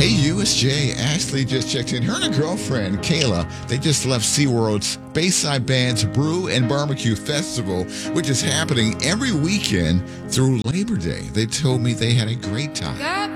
Hey, you, it's Jay. Ashley just checked in. Her and her girlfriend, Kayla, they just left SeaWorld's Bayside Band's Brew and Barbecue Festival, which is happening every weekend through Labor Day. They told me they had a great time.